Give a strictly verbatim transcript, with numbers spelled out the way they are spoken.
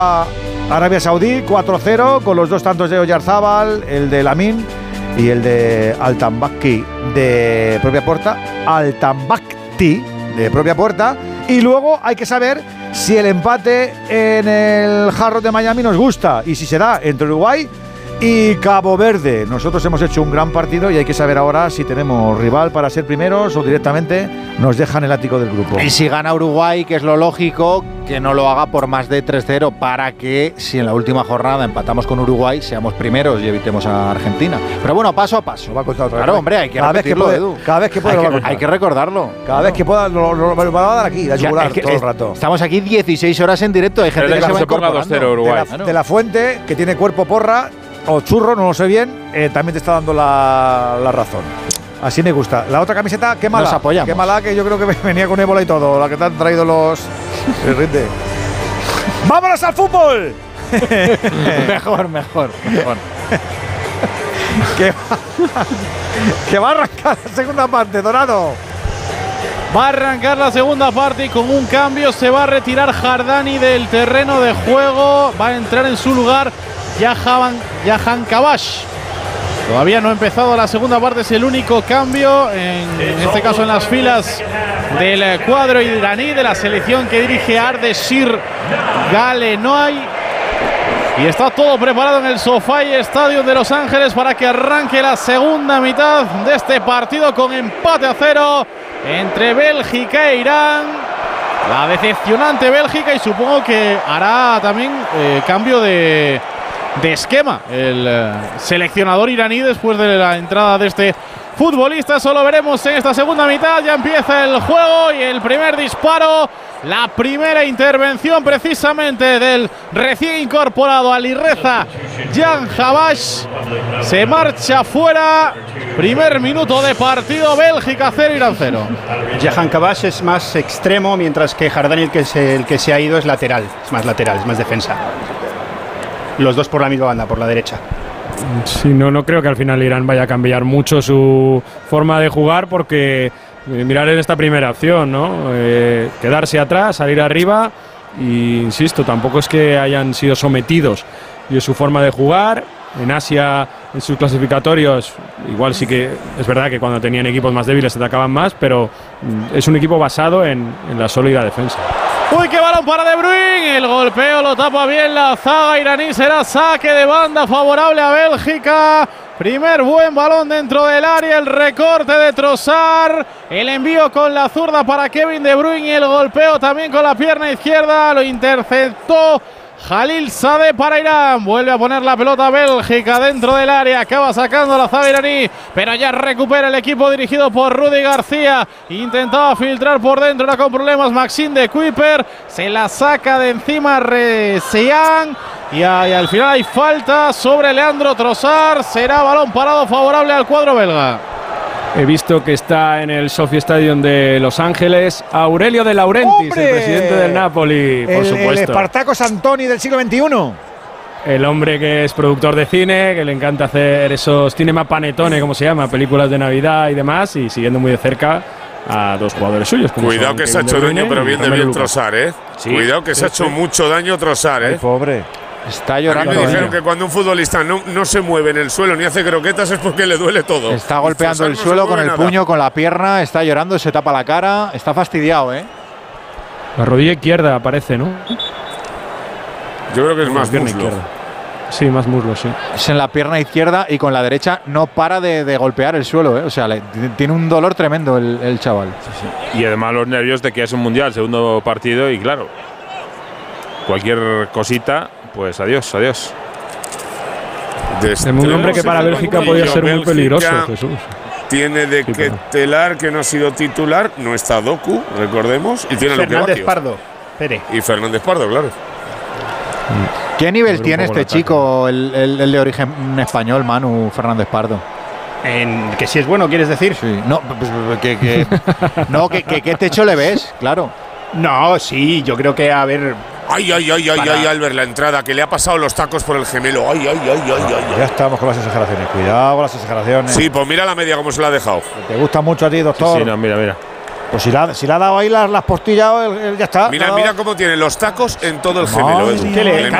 Arabia Saudí cuatro cero con los dos tantos de Oyarzábal, el de Lamine y el de Altambakti de propia puerta, Altambakti de propia puerta. Y luego hay que saber si el empate en el Hard Rock de Miami nos gusta y si se da entre Uruguay y Cabo Verde. Nosotros hemos hecho un gran partido y hay que saber ahora si tenemos rival para ser primeros o directamente nos dejan el ático del grupo. Y si gana Uruguay, que es lo lógico, que no lo haga por más de tres cero para que, si en la última jornada empatamos con Uruguay, seamos primeros y evitemos a Argentina. Pero bueno, paso a paso. Lo va a contar otra vez. Claro, hombre, hay que cada repetirlo, vez que puede, Edu. Cada vez que puede hay, lo va a que, contar. hay que recordarlo. Cada claro. vez que pueda lo, lo, lo, lo va a dar aquí, a yugular, es que todo el es, rato. Estamos aquí dieciséis horas en directo, hay gente Pero que de se va se ponga incorporando. dos cero Uruguay. De la, Claro. de la Fuente, que tiene cuerpo porra o churro, no lo sé bien, eh, también te está dando la, la razón. Así me gusta. La otra camiseta, qué mala. Nos apoyamos. Qué mala, que yo creo que venía con ébola y todo, la que te han traído los... El rinde. ¡Vámonos al fútbol! mejor, mejor, mejor. que, va, que va a arrancar la segunda parte, Dorado. Va a arrancar la segunda parte y con un cambio se va a retirar Jardani del terreno de juego. Va a entrar en su lugar Jahan, Jahan Kabash. Todavía no ha empezado la segunda parte, es el único cambio, en, en este caso en las filas del cuadro iraní de la selección que dirige Ardeshir Galenoy. Y está todo preparado en el SoFi Stadium de Los Ángeles para que arranque la segunda mitad de este partido con empate a cero entre Bélgica e Irán. La decepcionante Bélgica, y supongo que hará también eh, cambio de, de esquema el eh, seleccionador iraní después de la entrada de este futbolista. Eso lo veremos en esta segunda mitad. Ya empieza el juego y el primer disparo. La primera intervención precisamente del recién incorporado Alireza Jan Habash. Se marcha fuera. Primer minuto de partido. Bélgica cero, Irán cero. Jahan Kabash es más extremo, mientras que Jardani, el que, se, el que se ha ido, es lateral. Es más lateral, es más defensa. Los dos por la misma banda, por la derecha. Sí, no, no creo que al final Irán vaya a cambiar mucho su forma de jugar, porque eh, mirar en esta primera opción, ¿no? Eh, quedarse atrás, salir arriba, y insisto, tampoco es que hayan sido sometidos. Y es su forma de jugar. En Asia, en sus clasificatorios, igual sí que es verdad que cuando tenían equipos más débiles se atacaban más, pero mm, es un equipo basado en, en la sólida defensa. Uy, qué balón para De Bruyne. El golpeo lo tapa bien la zaga iraní. Será saque de banda favorable a Bélgica. Primer buen balón dentro del área. El recorte de Trossard. El envío con la zurda para Kevin De Bruyne. Y el golpeo también con la pierna izquierda. Lo interceptó Jalil Sadeh para Irán. Vuelve a poner la pelota Bélgica dentro del área. Acaba sacando la zaga iraní, pero ya recupera el equipo dirigido por Rudy García. Intentaba filtrar por dentro, era con problemas Maxime de Kuiper. Se la saca de encima Resian. Y, a, y al final hay falta sobre Leandro Trossard. Será balón parado favorable al cuadro belga. He visto que está en el SoFi Stadium de Los Ángeles Aurelio De Laurentiis, ¡Hombre! el presidente del Napoli, por el, supuesto. El Espartacos Antoni del siglo veintiuno. El hombre que es productor de cine, que le encanta hacer esos cinema panettone, como se llama, películas de Navidad y demás, y siguiendo muy de cerca a dos jugadores suyos. Cuidado que se ha hecho daño, pero bien de bien Trossard, ¿eh? Sí, Cuidado que sí, se ha hecho sí. mucho daño Trossard, ¿eh? Ay, pobre. Está A mí llorando. me dijeron ¿eh? que cuando un futbolista no, no se mueve en el suelo ni hace croquetas es porque le duele todo. Está Y golpeando Trossard el no suelo se con el mueve nada. puño, con la pierna. Está llorando, se tapa la cara. Está fastidiado, ¿eh? La rodilla izquierda aparece, ¿no? Yo creo que es La más pierna muslo. izquierda. Sí, más muslo, sí. Es en la pierna izquierda y con la derecha no para de, de golpear el suelo, ¿eh? O sea, le, tiene un dolor tremendo el, el chaval. Y además los nervios de que es un mundial, segundo partido, y claro, cualquier cosita, pues adiós, adiós. Es un hombre que para Bélgica podía ser muy peligroso, Jesús. Tiene de Sí, que telar que no ha sido titular, no está Doku, recordemos, y tiene Fernández Luque Pardo. Pere. Y Fernández Pardo, claro. ¿Qué nivel A ver un tiene poco este el ataque. chico, el, el- el de origen español, Manu Fernández Pardo? En, que si es bueno, ¿quieres decir? Sí. No, pues, que, que- no, que, que- ¿qué techo le ves? Claro. No, sí, yo creo que, a ver, Ay, ay, ay, ay, Para- ay, Albert, la entrada, que le ha pasado los tacos por el gemelo. Ay, ay, ay, ay, ay, Ya ay. estamos con las exageraciones. Cuidado con las exageraciones. Sí, pues mira la media cómo se la ha dejado. ¿Te gusta mucho a ti, Sí, doctor? sí, no, mira, mira. Pues si la, si la ha dado ahí, las, las postillado, el- el- ya está. Mira, No. mira cómo tiene los tacos en todo el gemelo. Madre Edu. mía. ¿Qué le- Le Carlos,